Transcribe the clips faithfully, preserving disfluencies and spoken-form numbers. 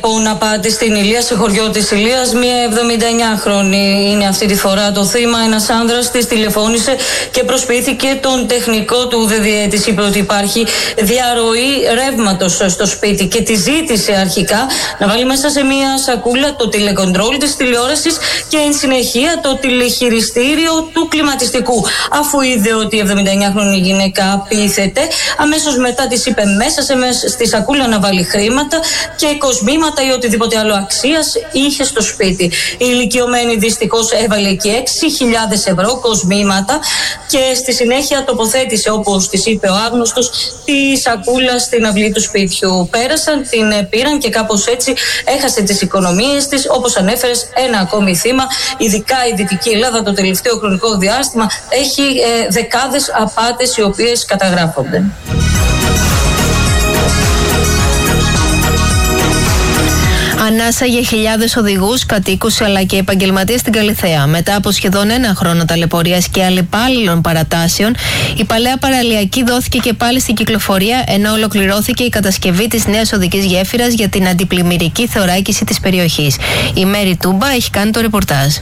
λοιπόν απάτη στην Ηλία, σε χωριό της Ηλίας. Μία εβδομηνταεννιάχρονη είναι αυτή τη φορά το θύμα. Ένας άνδρας της τηλεφώνησε και προσποιήθηκε τον τεχνικό του ΔΔΕ. Της είπε ότι υπάρχει διαρροή ρεύματος στο σπίτι και τη ζήτησε αρχικά να βάλει μέσα σε μία σακούλα το τηλεκοντρόλ της τηλεόρασης και εν συνεχεία το τηλεχειριστήριο του κλιματιστικού. Αφού είδε ότι η εβδομηνταεννιάχρονη γυναίκα απείθεται, αμέσως μετά της είπε μέσα σε, στη σακούλα να βάλει χρήματα και κοσμήματα ή οτιδήποτε άλλο αξίας είχε στο σπίτι. Η ηλικιωμένη δυστυχώς έβαλε εκεί έξι χιλιάδες ευρώ κοσμήματα και στη συνέχεια τοποθέτησε, όπως της είπε ο άγνωστος, τη σακούλα στην αυλή του σπίτιου. Πέρασαν, την πήραν και κάπως έτσι έχασε τις οικονομίες της. Όπως ανέφερες, ένα ακόμη θύμα. Ειδικά η Δυτική Ελλάδα το τελευταίο χρονικό διάστημα έχει ε, δεκάδες απάτες οι οποίες καταγράφονται. Ανάσα για χιλιάδες οδηγούς, κατοίκους αλλά και επαγγελματίες στην Καλιθέα. Μετά από σχεδόν ένα χρόνο ταλαιπωρίας και αλλεπάλληλων παρατάσεων, η παλαιά παραλιακή δόθηκε και πάλι στην κυκλοφορία, ενώ ολοκληρώθηκε η κατασκευή της νέας οδικής γέφυρας για την αντιπλημμυρική θωράκιση της περιοχής. Η Μέρη Τούμπα έχει κάνει το ρεπορτάζ.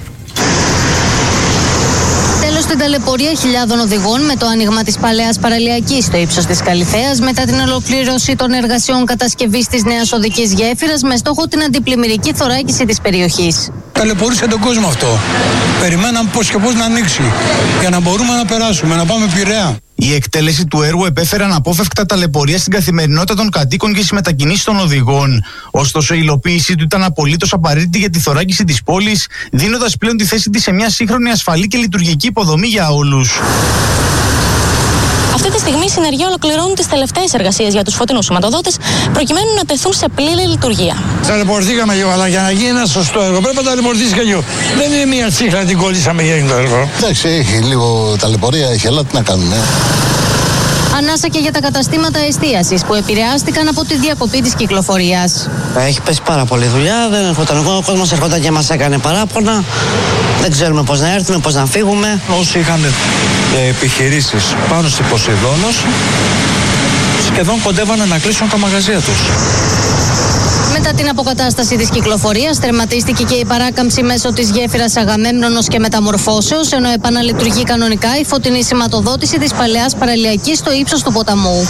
Στην ταλαιπωρία χιλιάδων οδηγών με το άνοιγμα της παλαιάς παραλιακής στο ύψος της Καλιθέας μετά την ολοκλήρωση των εργασιών κατασκευής της νέας οδικής γέφυρας με στόχο την αντιπλημμυρική θωράκιση της περιοχής. Ταλαιπωρήσε τον κόσμο αυτό. Περιμέναμε πώς και πώς να ανοίξει για να μπορούμε να περάσουμε, να πάμε Πειραιά. Η εκτέλεση του έργου επέφερε αναπόφευκτα ταλαιπωρία στην καθημερινότητα των κατοίκων και στις μετακινήσεις των οδηγών. Ωστόσο, η υλοποίησή του ήταν απολύτως απαραίτητη για τη θωράκιση της πόλης, δίνοντας πλέον τη θέση της σε μια σύγχρονη, ασφαλή και λειτουργική υποδομή για όλους. Αυτή τη στιγμή η συνεργεία ολοκληρώνουν τις τελευταίες εργασίες για τους φωτεινούς σηματοδότες, προκειμένου να τεθούν σε πλήρη λειτουργία. Ταλαιπωρηθήκαμε λίγο, αλλά για να γίνει ένα σωστό έργο πρέπει να ταλαιπωρηθείς και λίγο. Δεν είναι μια τσίχλα να την κολλήσαμε για το έργο. Εντάξει, έχει λίγο ταλαιπωρία, έχει, αλλά τι να κάνουμε. Ανάσα και για τα καταστήματα εστίασης που επηρεάστηκαν από τη διακοπή της κυκλοφορίας. Έχει πέσει πάρα πολλή δουλειά, δεν ερχόταν ο κόσμος, ερχόταν και μας έκανε παράπονα. Δεν ξέρουμε πώς να έρθουμε, πώς να φύγουμε. Όσοι είχαν ε, επιχειρήσεις πάνω στη Ποσειδώνος, σχεδόν κοντεύανε να κλείσουν τα μαγαζιά τους. Μετά την αποκατάσταση της κυκλοφορίας, τερματίστηκε και η παράκαμψη μέσω της γέφυρας Αγαμέμνονος και Μεταμορφώσεως, ενώ επαναλειτουργεί κανονικά η φωτεινή σηματοδότηση της παλαιάς παραλιακής στο ύψος του ποταμού.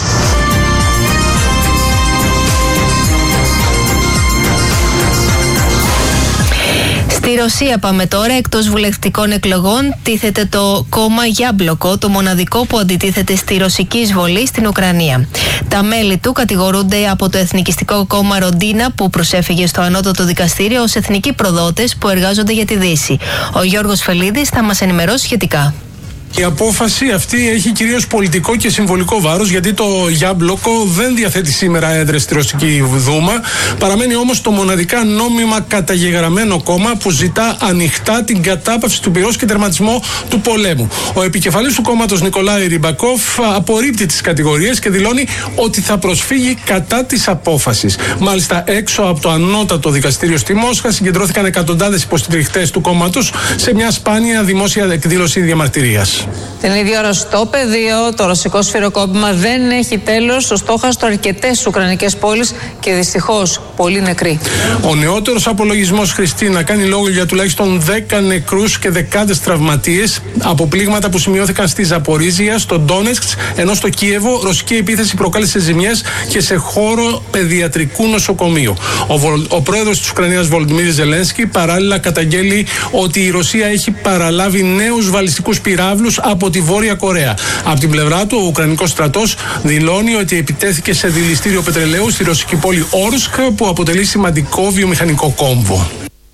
Στη Ρωσία πάμε τώρα. Εκτός βουλευτικών εκλογών τίθεται το κόμμα Γιάμπλοκο, το μοναδικό που αντιτίθεται στη ρωσική εισβολή στην Ουκρανία. Τα μέλη του κατηγορούνται από το Εθνικιστικό κόμμα Ροντίνα, που προσέφυγε στο ανώτατο δικαστήριο, ως εθνικοί προδότες που εργάζονται για τη Δύση. Ο Γιώργος Φελίδης θα μας ενημερώσει σχετικά. Η απόφαση αυτή έχει κυρίως πολιτικό και συμβολικό βάρος, γιατί το Γιάμπλοκο δεν διαθέτει σήμερα έδρες στη Ρωσική Δούμα. Παραμένει όμως το μοναδικά νόμιμα καταγεγραμμένο κόμμα που ζητά ανοιχτά την κατάπαυση του πυρός και τερματισμό του πολέμου. Ο επικεφαλής του κόμματος Νικολάη Ριμπακόφ απορρίπτει τις κατηγορίες και δηλώνει ότι θα προσφύγει κατά της απόφασης. Μάλιστα, έξω από το ανώτατο δικαστήριο στη Μόσχα συγκεντρώθηκαν εκατοντάδες υποστηρικτές του κόμματος σε μια σπάνια δημόσια εκδήλωση διαμαρτυρίας. Την ίδια ώρα στο πεδίο, το ρωσικό σφυροκόπημα δεν έχει τέλος, στο στόχαστρο αρκετές ουκρανικές πόλεις και δυστυχώς πολλοί νεκροί. Ο νεότερος απολογισμός, Χριστίνα, κάνει λόγο για τουλάχιστον δέκα νεκρούς και δεκάδες τραυματίες από πλήγματα που σημειώθηκαν στη Ζαπορίζια, στο Ντόνετσκ, ενώ στο Κίεβο ρωσική επίθεση προκάλεσε ζημιές και σε χώρο παιδιατρικού νοσοκομείου. Ο, Βολ, ο πρόεδρος της Ουκρανίας Βολοντιμίρ Ζελένσκι παράλληλα καταγγέλει ότι η Ρωσία έχει παραλάβει νέους βαλιστικούς πυράβλους από τη Βόρεια Κορέα. Από την πλευρά του, ο Ουκρανικός στρατός δηλώνει ότι επιτέθηκε σε δηληστήριο πετρελαίου στη ρωσική πόλη Όρσκ, που αποτελεί σημαντικό βιομηχανικό κόμβο.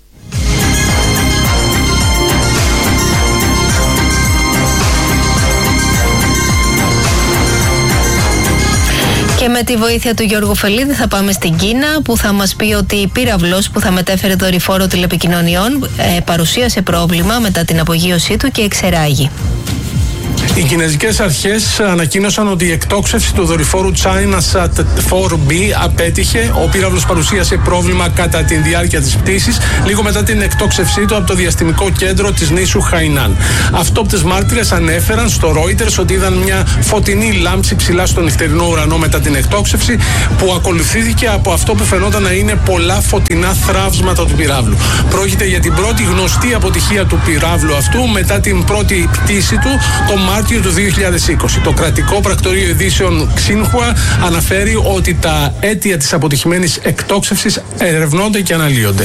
Και με τη βοήθεια του Γιώργου Φελίδη θα πάμε στην Κίνα, που θα μας πει ότι η πύραυλος που θα μετέφερε δορυφόρο τηλεπικοινωνιών ε, παρουσίασε πρόβλημα μετά την απογείωσή του και εξεράγει. Οι κινέζικες αρχές ανακοίνωσαν ότι η εκτόξευση του δορυφόρου ChinaSat φορ μπι απέτυχε. Ο πύραυλος παρουσίασε πρόβλημα κατά τη διάρκεια της πτήσης, λίγο μετά την εκτόξευσή του από το διαστημικό κέντρο της νήσου Χαϊνάν. Αυτόπτες μάρτυρες ανέφεραν στο Reuters ότι είδαν μια φωτεινή λάμψη ψηλά στο νυχτερινό ουρανό μετά την εκτόξευση, που ακολουθήθηκε από αυτό που φαινόταν να είναι πολλά φωτεινά θραύσματα του πυράβλου. Πρόκειται για την πρώτη γνωστή αποτυχία του πυράβλου αυτού μετά την πρώτη πτήση του το Μάρτιο του δύο χιλιάδες είκοσι. Το κρατικό πρακτορείο ειδήσεων Xinhua αναφέρει ότι τα αίτια της αποτυχημένης εκτόξευσης ερευνώνται και αναλύονται.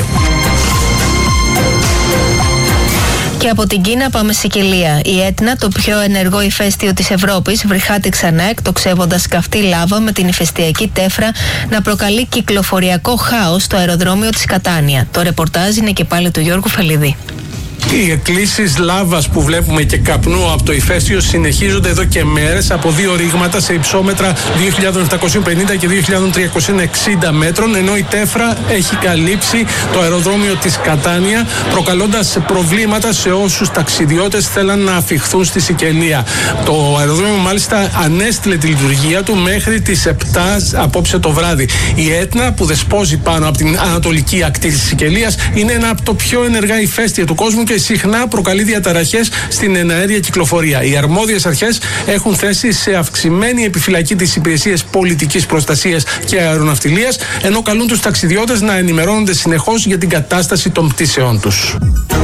Και από την Κίνα πάμε στη Σικελία. Η Έτνα, το πιο ενεργό ηφαίστειο της Ευρώπης, βρυχάται ξανά εκτοξεύοντας καυτή λάβα με την ηφαιστειακή τέφρα να προκαλεί κυκλοφοριακό χάος στο αεροδρόμιο της Κατάνια. Το ρεπορτάζ είναι και πάλι του Γιώργου Φελίδη. Οι εκκλήσεις λάβας που βλέπουμε και καπνού από το ηφαίστειο συνεχίζονται εδώ και μέρες από δύο ρήγματα σε υψόμετρα δύο χιλιάδες επτακόσια πενήντα και δύο χιλιάδες τριακόσια εξήντα μέτρων, ενώ η τέφρα έχει καλύψει το αεροδρόμιο της Κατάνια, προκαλώντας προβλήματα σε όσους ταξιδιώτες θέλαν να αφιχθούν στη Σικελία. Το αεροδρόμιο μάλιστα ανέστηλε τη λειτουργία του μέχρι τις επτά απόψε το βράδυ. Η Έτνα, που δεσπόζει πάνω από την ανατολική ακτή της Σικελίας, είναι ένα από το πιο ενεργά ηφαίστεια του κόσμου και συχνά προκαλεί διαταραχές στην εναέρια κυκλοφορία. Οι αρμόδιες αρχές έχουν θέσει σε αυξημένη επιφυλακή τις υπηρεσίες πολιτικής προστασίας και αεροναυτιλίας, ενώ καλούν τους ταξιδιώτες να ενημερώνονται συνεχώς για την κατάσταση των πτήσεών τους.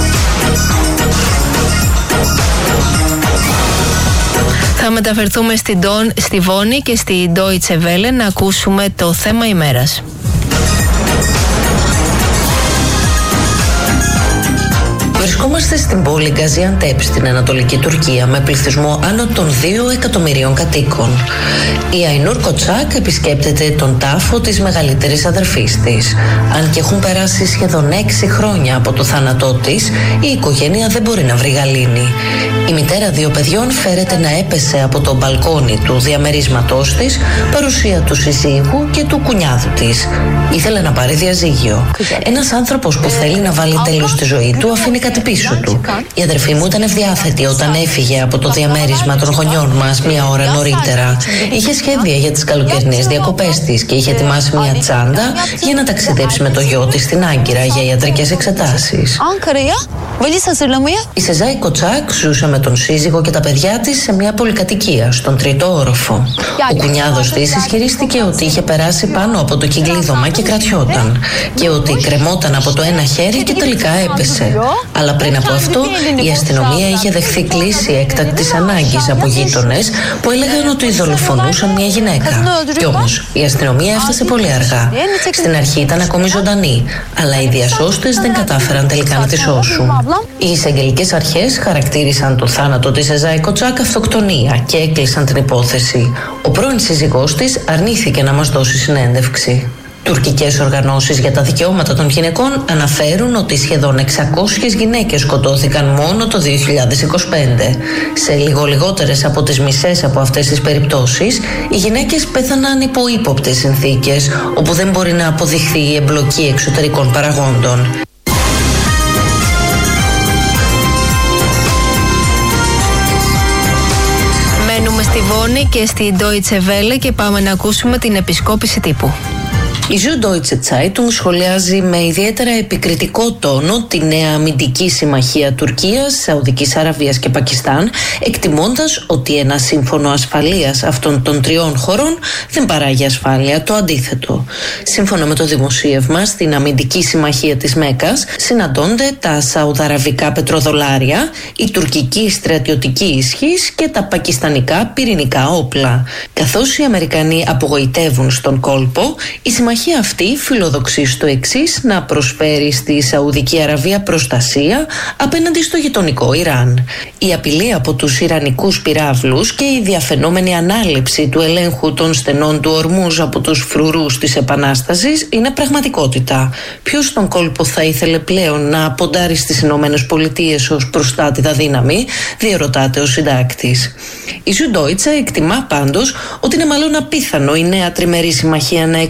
Θα μεταφερθούμε στη, Don, στη Βόνη και στη Deutsche Welle να ακούσουμε το θέμα ημέρας. Βρισκόμαστε στην πόλη Γκαζιαντέπ στην Ανατολική Τουρκία με πληθυσμό άνω των δύο εκατομμυρίων κατοίκων. Η Αϊνούρ Κοτσάκ επισκέπτεται τον τάφο της μεγαλύτερης αδερφής της. Αν και έχουν περάσει σχεδόν έξι χρόνια από το θάνατό της, η οικογένεια δεν μπορεί να βρει γαλήνη. Η μητέρα δύο παιδιών φέρεται να έπεσε από το μπαλκόνι του διαμερίσματός της, παρουσία του συζύγου και του κουνιάδου της. Ήθελε να πάρει διαζύγιο. Ένας άνθρωπος που θέλει να βάλει τέλος στη ζωή του αφήνει κάτι πίσω του. Η αδερφή μου ήταν ευδιάθετη όταν έφυγε από το διαμέρισμα των γονιών μας μία ώρα νωρίτερα. Είχε σχέδια για τις καλοκαιρινές διακοπές της και είχε ετοιμάσει μία τσάντα για να ταξιδέψει με το γιο της στην Άγκυρα για ιατρικές εξετάσεις. Η Σεζάη Κοτσάκ ζούσε με τον σύζυγο και τα παιδιά της σε μια πολυκατοικία στον τρίτο όροφο. Ο κουνιάδος της ισχυρίστηκε ότι είχε περάσει πάνω από το κυκλίδωμα και κρατιόταν και ότι κρεμόταν από το ένα χέρι και τελικά έπεσε. Αλλά πριν από αυτό η αστυνομία είχε δεχθεί κλήση έκτακτης ανάγκης από γείτονες που έλεγαν ότι δολοφονούσαν μια γυναίκα. Κι όμως η αστυνομία έφτασε πολύ αργά. Στην αρχή ήταν ακόμη ζωντανή, αλλά οι διασώστες δεν κατάφεραν τελικά να τη σώσουν. Οι εισαγγελικές αρχές χαρακτήρισαν το θάνατο της Σεζάη Κοτσάκ αυτοκτονία και έκλεισαν την υπόθεση. Ο πρώην σύζυγός της αρνήθηκε να μας δώσει συνέντευξη. Τουρκικές οργανώσεις για τα δικαιώματα των γυναικών αναφέρουν ότι σχεδόν εξακόσιες γυναίκες σκοτώθηκαν μόνο το δύο χιλιάδες είκοσι πέντε. Σε λίγο λιγότερες από τις μισές από αυτές τις περιπτώσεις, οι γυναίκες πέθαναν υπό ύποπτες συνθήκες, όπου δεν μπορεί να αποδειχθεί η εμπλοκή εξωτερικών παραγόντων. Μένουμε στη Βόνη και στη Deutsche Welle και πάμε να ακούσουμε την επισκόπηση τύπου. Η Süddeutsche Zeitung σχολιάζει με ιδιαίτερα επικριτικό τόνο τη νέα αμυντική συμμαχία Τουρκίας, Σαουδικής Αραβίας και Πακιστάν, εκτιμώντας ότι ένα σύμφωνο ασφαλείας αυτών των τριών χωρών δεν παράγει ασφάλεια, το αντίθετο. Σύμφωνα με το δημοσίευμα, στην αμυντική συμμαχία της Μέκας συναντώνται τα σαουδαραβικά πετροδολάρια, η τουρκική στρατιωτική ισχύς και τα πακιστανικά πυρηνικά όπλα. Καθώς οι Αμερικανοί απογοητεύουν στον κόλπο, η συμμαχία αυτή φιλοδοξεί στο εξής: να προσφέρει στη Σαουδική Αραβία προστασία απέναντι στο γειτονικό Ιράν. Η απειλή από τους ιρανικούς πυράβλους και η διαφαινόμενη ανάληψη του ελέγχου των στενών του Ορμούζ από τους φρουρούς της Επανάστασης είναι πραγματικότητα. Ποιος στον κόλπο θα ήθελε πλέον να ποντάρει στις Ηνωμένες Πολιτείες ως προστάτηδα δύναμη, διερωτάται ο συντάκτης. Η Süddeutsche εκτιμά πάντως ότι είναι μάλλον απίθανο η νέα τριμερή συμμαχία να εξελιχθεί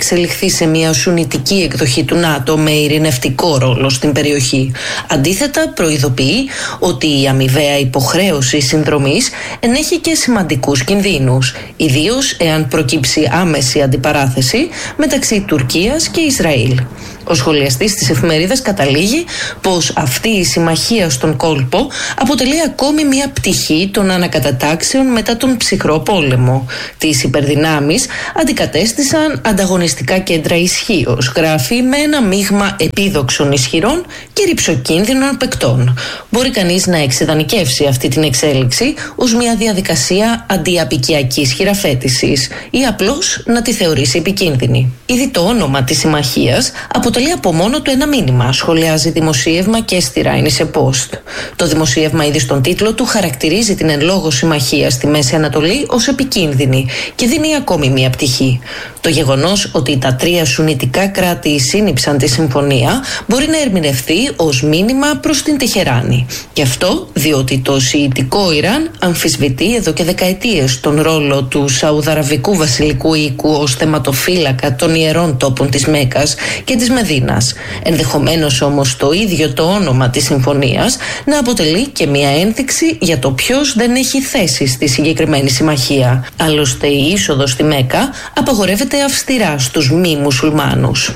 σε μια σουνιτική εκδοχή του ΝΑΤΟ με ειρηνευτικό ρόλο στην περιοχή. Αντίθετα, προειδοποιεί ότι η αμοιβαία υποχρέωση συνδρομής ενέχει και σημαντικούς κινδύνους, ιδίως εάν προκύψει άμεση αντιπαράθεση μεταξύ Τουρκίας και Ισραήλ. Ο σχολιαστής της εφημερίδας καταλήγει πως αυτή η συμμαχία στον κόλπο αποτελεί ακόμη μια πτυχή των ανακατατάξεων μετά τον ψυχρό πόλεμο. Τις υπερδυνάμεις αντικατέστησαν ανταγωνιστικά κέντρα ισχύως, γράφει, με ένα μείγμα επίδοξων ισχυρών και ρυψοκίνδυνων παικτών. Μπορεί κανείς να εξειδανικεύσει αυτή την εξέλιξη ως μια διαδικασία αντιαπικιακής χειραφέτησης ή απλώς να τη θεωρήσει επικίνδυνη. Ήδη το όνομα της συμμαχίας αποτελεί από μόνο του ένα μήνυμα, σχολιάζει δημοσίευμα και στη Rheinische Post. Το δημοσίευμα ήδη στον τίτλο του χαρακτηρίζει την εν λόγω συμμαχία στη Μέση Ανατολή ως επικίνδυνη και δίνει ακόμη μία πτυχή. Το γεγονός ότι τα τρία σουνιτικά κράτη σύνυψαν τη συμφωνία μπορεί να ερμηνευθεί ως μήνυμα προς την Τεχεράνη. Και αυτό διότι το σιητικό Ιράν αμφισβητεί εδώ και δεκαετίες τον ρόλο του Σαουδαραβικού βασιλικού οίκου ως θεματοφύλακα των ιερών τόπων της Μέκας και της Μεδίνας. Ενδεχομένως όμως το ίδιο το όνομα της συμφωνίας να αποτελεί και μια ένδειξη για το ποιος δεν έχει θέση στη συγκεκριμένη συμμαχία. Άλλωστε η είσοδος στη Μέκα απαγορεύεται αυστηρά στους μη μουσουλμάνους.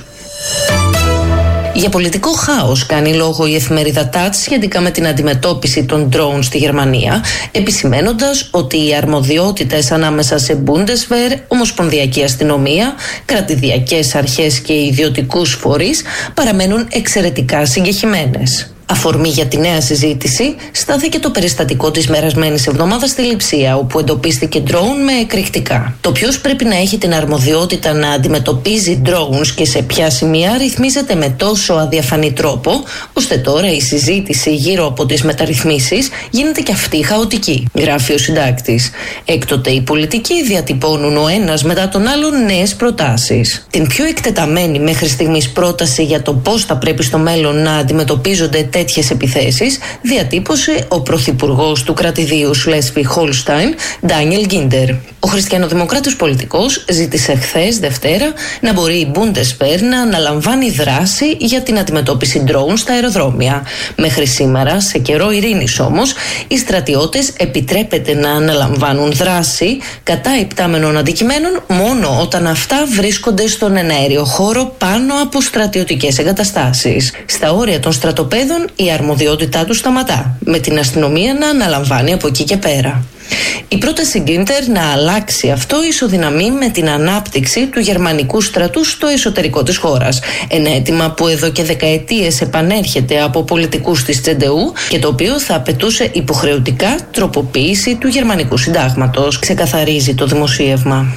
Για πολιτικό χάος κάνει λόγο η εφημερίδα τάτς σχετικά με την αντιμετώπιση των ντρόουν στη Γερμανία, επισημένοντας ότι οι αρμοδιότητες ανάμεσα σε Bundeswehr, Ομοσπονδιακή Αστυνομία, κρατηδιακές αρχές και ιδιωτικούς φορείς παραμένουν εξαιρετικά συγκεχημένες. Αφορμή για τη νέα συζήτηση στάθηκε το περιστατικό της περασμένης εβδομάδας στη Λειψία, όπου εντοπίστηκε ντρόουν με εκρηκτικά. Το ποιος πρέπει να έχει την αρμοδιότητα να αντιμετωπίζει ντρόουνς και σε ποια σημεία ρυθμίζεται με τόσο αδιαφανή τρόπο, ώστε τώρα η συζήτηση γύρω από τις μεταρρυθμίσεις γίνεται και αυτή χαοτική, γράφει ο συντάκτης. Έκτοτε οι πολιτικοί διατυπώνουν ο ένας μετά τον άλλον νέες προτάσεις. Την πιο εκτεταμένη μέχρι στιγμής πρόταση για το πώς θα πρέπει στο μέλλον να αντιμετωπίζονται τέτοιες επιθέσεις διατύπωσε ο πρωθυπουργός του κρατηδίου Σλέσβι-Χόλσταϊν, Ντάνιελ Γκίντερ. Ο χριστιανοδημοκράτης πολιτικός ζήτησε χθες, Δευτέρα, να μπορεί η Bundeswehr να αναλαμβάνει δράση για την αντιμετώπιση ντρόουν στα αεροδρόμια. Μέχρι σήμερα, σε καιρό ειρήνης όμως, οι στρατιώτες επιτρέπεται να αναλαμβάνουν δράση κατά υπτάμενων αντικειμένων μόνο όταν αυτά βρίσκονται στον εναέριο χώρο πάνω από στρατιωτικές εγκαταστάσεις. Στα όρια των στρατοπέδων η αρμοδιότητά του σταματά, με την αστυνομία να αναλαμβάνει από εκεί και πέρα. Η πρόταση Γκίντερ να αλλάξει αυτό ισοδυναμεί με την ανάπτυξη του γερμανικού στρατού στο εσωτερικό της χώρας. Ένα αίτημα που εδώ και δεκαετίες επανέρχεται από πολιτικούς της Τσεντεού και το οποίο θα απαιτούσε υποχρεωτικά τροποποίηση του γερμανικού συντάγματος, ξεκαθαρίζει το δημοσίευμα.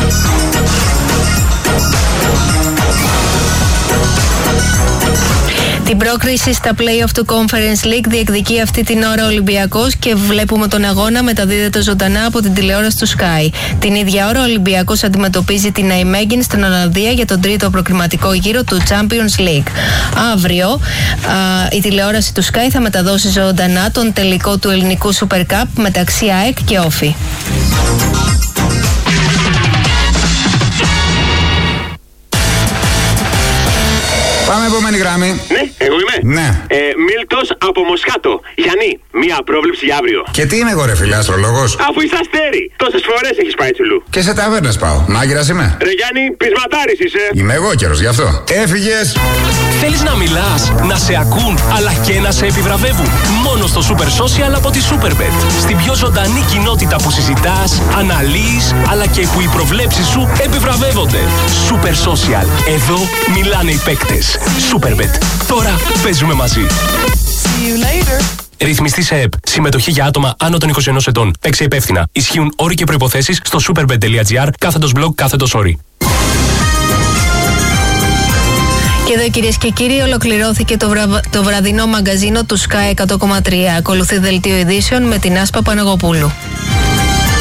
Την πρόκριση στα play-off του Conference League διεκδικεί αυτή την ώρα ο Ολυμπιακός και βλέπουμε τον αγώνα μεταδίδεται ζωντανά από την τηλεόραση του Sky. Την ίδια ώρα ο Ολυμπιακός αντιμετωπίζει την Nijmegen στην Ολλανδία για τον τρίτο προκριματικό γύρο του Champions League. Αύριο α, η τηλεόραση του Sky θα μεταδώσει ζωντανά τον τελικό του ελληνικού Super Cup μεταξύ ΑΕΚ και Όφη. Πάμε επόμενη γραμμή. Ναι, εγώ είμαι. Ναι. Ε, Μίλτος από Μοσχάτο. Γιάννη, μία πρόβλεψη για αύριο. Και τι είμαι εγώ, ρε φίλε, αστρολόγος. Αφού είσαι αστέρι. Τόσες φορές έχεις πάει τσουλού. Και σε ταβέρνες πάω. Μάγειρας είμαι. Ρε Γιάννη, πεισματάρης είσαι. Είμαι εγώ καιρος γι' αυτό. Έφυγες. Θέλεις να μιλάς, να σε ακούν, αλλά και να σε επιβραβεύουν. Μόνο στο Super Social από τη Superbet. Στην πιο ζωντανή κοινότητα που συζητάς, αναλύεις, αλλά και που οι προβλέψεις σου επιβραβεύονται. Super Social. Εδώ μιλάνε οι παίκτες. Superbet. Τώρα παίζουμε μαζί. Ρυθμιστή σε ΕΠ. Συμμετοχή για άτομα άνω των είκοσι ενός ετών. Παίξε υπεύθυνα. Ισχύουν όροι και προϋποθέσεις στο superbet.gr κάθετος blog κάθετος όροι. Και εδώ κυρίες και κύριοι ολοκληρώθηκε το, βρα... το βραδινό μαγκαζίνο του Sky εκατό κόμμα τρία. Ακολουθεί δελτίο ειδήσεων με την Άσπα Παναγοπούλου.